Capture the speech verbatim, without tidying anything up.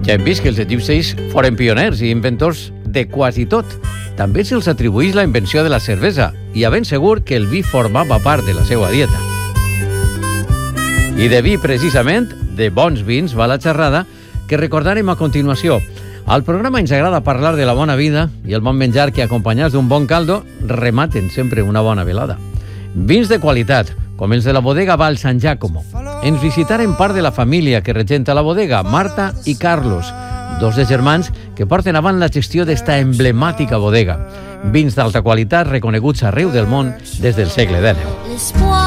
Ja hem vist que els egipcis foren pioners i inventors de quasi tot. També se'ls atribueix la invenció de la cervesa i a ben segur que el vi formava part de la seva dieta. I de vi, precisament, de bons vins, va la xerrada que recordarem a continuació. Al programa ens agrada parlar de la bona vida i el bon menjar que, acompanyats d'un bon caldo, rematen sempre una bona velada. Vins de qualitat, com els de la bodega Val San Giacomo. Ens visitaren part de la família que regenta la bodega, Marta i Carlos, dos de germans que porten avant la gestió d'esta emblemàtica bodega. Vins d'alta qualitat reconeguts arreu del món des del segle dinou.